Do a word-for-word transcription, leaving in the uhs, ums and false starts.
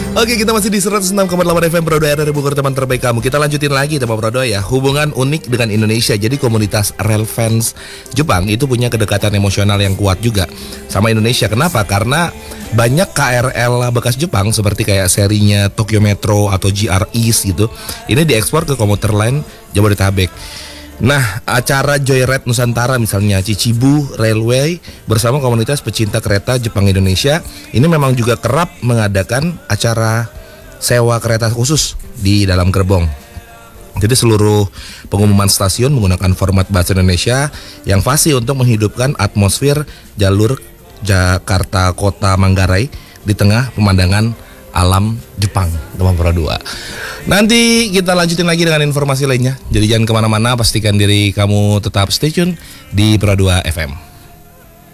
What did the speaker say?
Oke, kita masih di seratus enam koma delapan F M Pro dua R R Bogor, teman terbaik kamu. Kita lanjutin lagi tema Pro dua ya. Hubungan unik dengan Indonesia. Jadi komunitas rel fans Jepang itu punya kedekatan emosional yang kuat juga sama Indonesia. Kenapa? Karena banyak K R L bekas Jepang seperti kayak serinya Tokyo Metro atau G R East gitu. Ini diekspor ke komuter lain Jabodetabek. Nah, acara Joyride Nusantara misalnya Chichibu Railway bersama komunitas pecinta kereta Jepang Indonesia ini memang juga kerap mengadakan acara sewa kereta khusus di dalam gerbong. Jadi seluruh pengumuman stasiun menggunakan format bahasa Indonesia yang fasih untuk menghidupkan atmosfer jalur Jakarta Kota Manggarai di tengah pemandangan alam Jepang, teman Pro dua. Nanti kita lanjutin lagi dengan informasi lainnya. Jadi jangan kemana-mana, pastikan diri kamu tetap stay tune di Pro dua F M.